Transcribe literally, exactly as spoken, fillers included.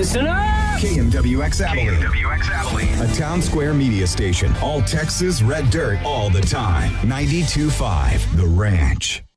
Listen up! K M W X Abilene. K M W X Abilene. A Town Square media station. All Texas red dirt all the time. ninety-two point five The Ranch.